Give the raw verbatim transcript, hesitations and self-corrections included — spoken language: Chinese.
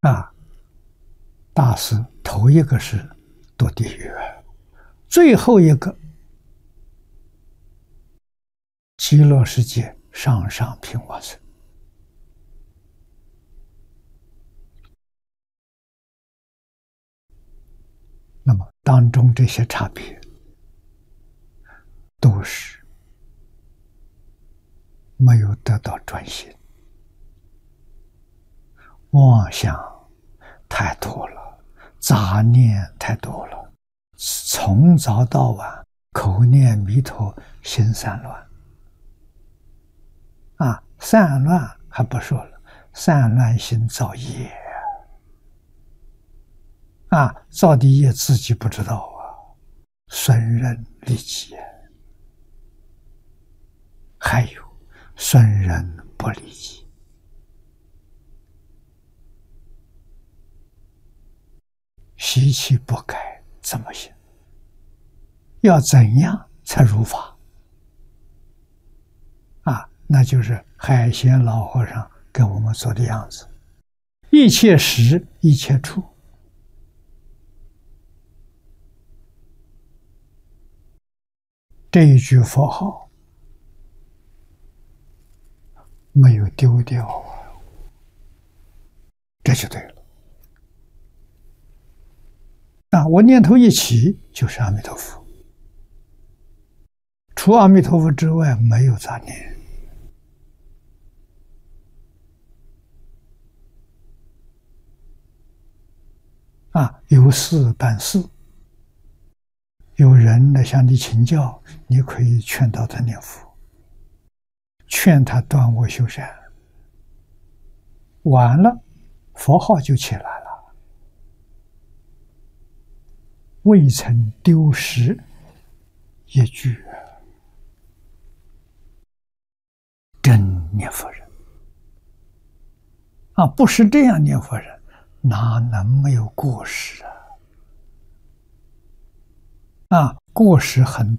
啊，大师头一个是堕地狱，最后一个极乐世界上上品往生。那么当中这些差别都是没有得到专心，妄想太多了，杂念太多了，从早到晚口念弥陀，心散乱。啊，散乱还不说了，散乱心造业啊，造的业自己不知道啊，损人利己，还有损人不利己。习气不改怎么行？要怎样才如法？啊，那就是海贤老和尚给我们做的样子，一切时一切处。这一句佛号没有丢掉啊，这就对了。啊，我念头一起就是阿弥陀佛，除阿弥陀佛之外没有杂念。啊，有事办事，有人来向你请教，你可以劝导他念佛，劝他断恶修善，完了佛号就起来了，未曾丢失一句。真念佛人啊，不是这样念佛人，哪能没有过失啊？啊，过失很